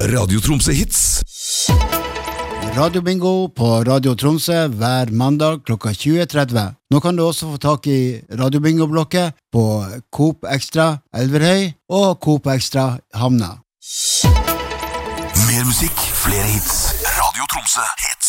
Radio Tromsø Hits. Radiobingo på Radio Tromsø hver mandag klokka 20.30. Nå kan du også få tak i Radiobingo-blokket på Coop Extra Elverhøy og Coop Extra Hamna. Mer musikk, flere hits. Radio Tromsø Hits.